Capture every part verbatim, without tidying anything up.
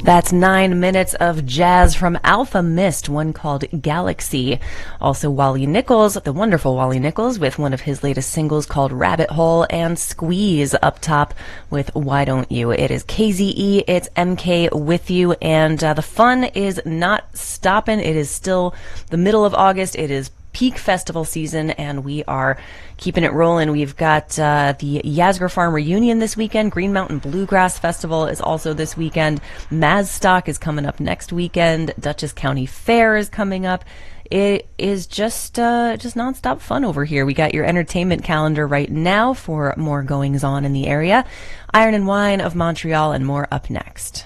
That's nine minutes of jazz from Alpha Mist, one called Galaxy. Also Wally Nichols, the wonderful Wally Nichols, with one of his latest singles called Rabbit Hole, and Squeeze up top with Why Don't You. It is K Z E, it's M K with you, and uh, the fun is not stopping. It is still the middle of August. It is peak festival season, and we are keeping it rolling. We've got uh, the Yasgur Farm reunion this weekend. Green Mountain Bluegrass Festival is also this weekend. Mazstock is coming up next weekend. Dutchess County Fair is coming up. It is just uh, just nonstop fun over here. We got your entertainment calendar right now for more goings on in the area. Iron and Wine of Montreal and more up next.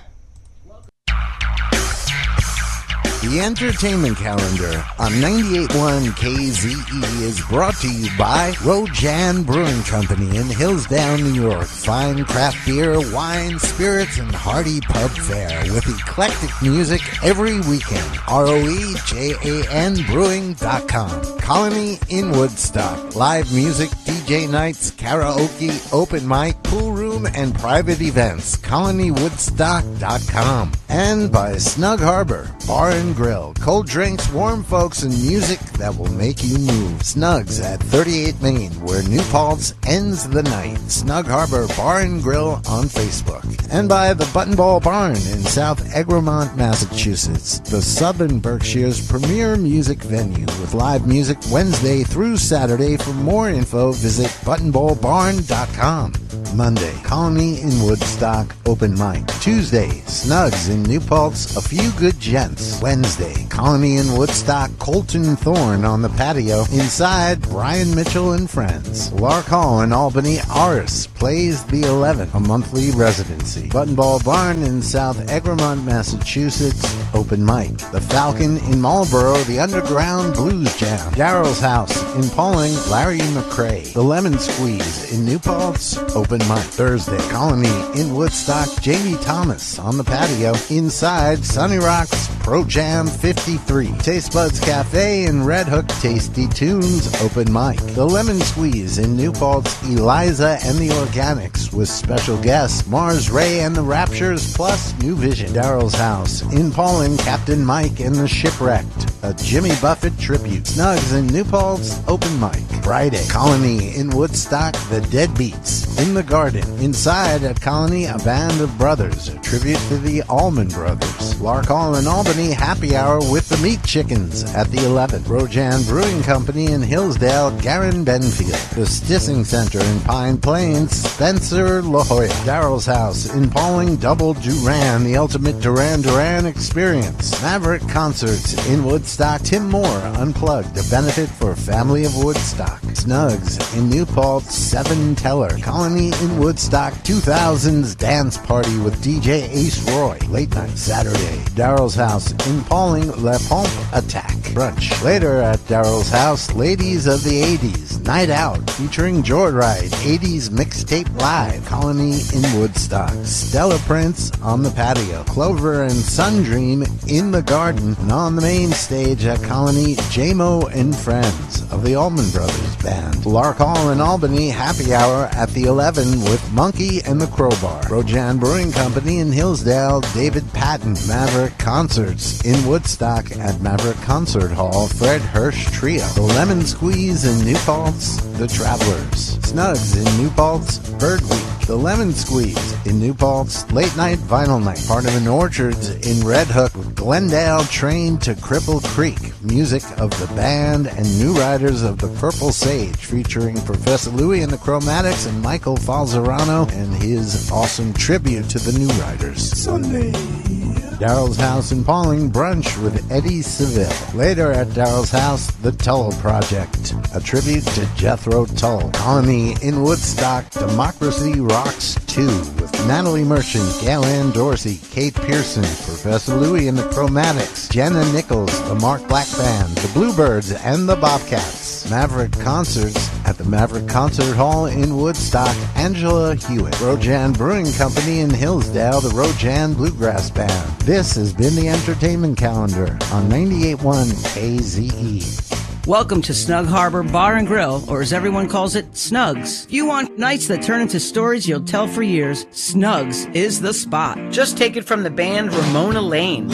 The entertainment calendar on ninety-eight point one K Z E is brought to you by Rojan Brewing Company in Hillsdale, New York. Fine craft beer, wine, spirits, and hearty pub fare with eclectic music every weekend. R O E J A N Brewing dot com. Colony in Woodstock. Live music, D J nights, karaoke, open mic, pool room, and private events. Colony Woodstock dot com. And by Snug Harbor Bar and Grill. Cold drinks, warm folks, and music that will make you move. Snugs at thirty-eight Main, where New Paltz ends the night. Snug Harbor Bar and Grill on Facebook. And by the Buttonball Barn in South Egremont, Massachusetts, the Southern Berkshire's premier music venue with live music Wednesday through Saturday. For more info, visit buttonball barn dot com. Monday, Colony in Woodstock, open mic. Tuesday, Snugs in New Paltz, a few good gents. Wednesday, Colony in Woodstock, Colton Thorne on the patio. Inside, Brian Mitchell and friends. Lark Hall in Albany, Aris plays the eleven, a monthly residency. Buttonball Barn in South Egremont, Massachusetts, open mic. The Falcon in Marlborough, the Underground Blues Jam. Daryl's House in Pauling, Larry McCrae. The Lemon Squeeze in New Paltz, open mic. Thursday, Colony in Woodstock, Jamie Thomas on the patio. Inside, Sunny Rocks Pro Jam fifty-three. Taste Buds Cafe in Red Hook, Tasty Tunes, open mic. The Lemon Squeeze in New Paltz, Eliza and the Organics with special guests Mars Ray and the Raptures plus New Vision. Daryl's House in Pauling, Captain Mike and the Shipwrecked, a Jimmy Buffett tribute. Snugs in New Paltz, open mic. Friday, Colony in Woodstock, the Deadbeats in the Garden. Inside at Colony, a band of brothers, a tribute to the Allman Brothers. Lark Hall in Albany, happy hour with the Meat Chickens at the eleventh. Rojan Brewing Company in Hillsdale, Garen Benfield. The Stissing Center in Pine Plains, Spencer La Jolla. Daryl's House in Pauling, Double Duran, the ultimate Duran Duran experience. Maverick Concerts in Woodstock, Tim Moore Unplugged, a benefit for Family of Woodstock. Snugs in New Paltz, Seven Teller. Colony in Woodstock, two thousands Dance Party with D J Ace Roy. Late night Saturday, Daryl's House in Pauling, Le Pompe Attack. Brunch. Later at Daryl's House, Ladies of the eighties, Night Out, featuring Joyride, eighties Mixtape Live. Colony in Woodstock. Stella Prince on the patio. Clover and Sundream in the Garden. And on the main stage at Colony, J-Mo and Friends of the Allman Brothers Band. Lark Hall in Albany, happy hour at the eleven with Monkey and the Crowbar. Rojan Brewing Company in Hillsdale, David Patton. Maverick Concerts in Woodstock at Maverick Concert Hall, Fred Hirsch Trio. The Lemon Squeeze in New Paltz, The Travelers. Snugs in New Paltz, Bird Week. The Lemon Squeeze in New Paltz, Late Night Vinyl Night. Part of an Orchards in Red Hook with Glendale Train to Cripple Creek. Music of the band and new riders of the Purple Sage, featuring Professor Louie and the Chromatics and Michael Falzerano and his awesome tribute to the new riders. Sunday. Daryl's House in Pauling, brunch with Eddie Seville. Later at Daryl's House, The Tull Project, a tribute to Jethro Tull. Colony in Woodstock, Democracy Rocks two with Natalie Merchant, Gail Ann Dorsey, Kate Pearson, Professor Louie and the Chromatics, Jenna Nichols, the Mark Black Band, the Bluebirds, and the Bobcats. Maverick Concerts at the Maverick Concert Hall in Woodstock, Angela Hewitt. Rojan Brewing Company in Hillsdale, the Rojan Bluegrass Band. This has been the Entertainment Calendar on ninety-eight point one K Z E. Welcome to Snug Harbor Bar and Grill, or as everyone calls it, Snugs. If you want nights that turn into stories you'll tell for years, Snugs is the spot. Just take it from the band Ramona Lane.